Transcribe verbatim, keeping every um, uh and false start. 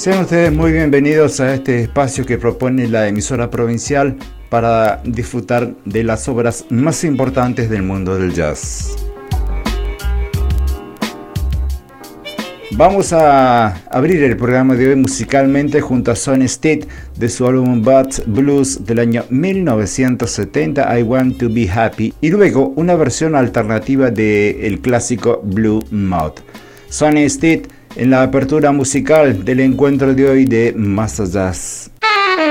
Sean ustedes muy bienvenidos a este espacio que propone la emisora provincial para disfrutar de las obras más importantes del mundo del jazz. Vamos a abrir el programa de hoy musicalmente junto a Sonny Stitt de su álbum Bad Blues del año mil novecientos setenta, I Want to Be Happy, y luego una versión alternativa del clásico Blue Mouth. Sonny Stitt en la apertura musical del encuentro de hoy de Master Jazz.